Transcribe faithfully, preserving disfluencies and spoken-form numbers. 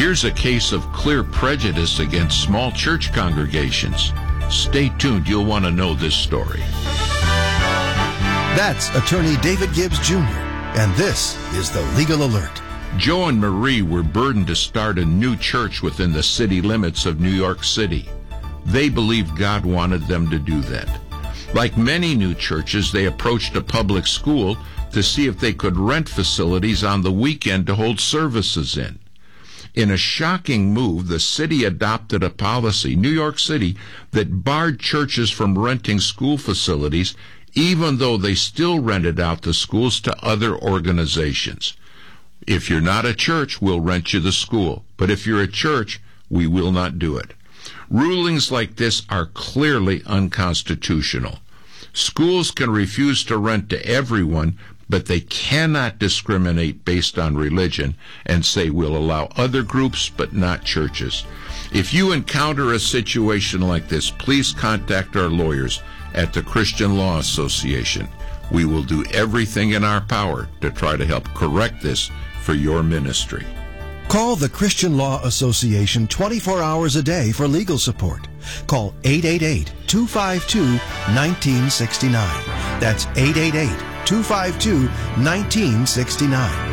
Here's a case of clear prejudice against small church congregations. Stay tuned. You'll want to know this story. That's attorney David Gibbs Junior, and this is the Legal Alert. Joe and Marie were burdened to start a new church within the city limits of New York City. They believed God wanted them to do that. Like many new churches, they approached a public school to see if they could rent facilities on the weekend to hold services in. In a shocking move, the city adopted a policy, New York City, that barred churches from renting school facilities, even though they still rented out the schools to other organizations. If you're not a church, we'll rent you the school. But if you're a church, we will not do it. Rulings like this are clearly unconstitutional. Schools can refuse to rent to everyone, but they cannot discriminate based on religion and say we'll allow other groups but not churches. If you encounter a situation like this, please contact our lawyers at the Christian Law Association. We will do everything in our power to try to help correct this for your ministry. Call the Christian Law Association twenty-four hours a day for legal support. Call eight eight eight, two five two, one nine six nine. That's eight eight eight, two five two, one nine six nine.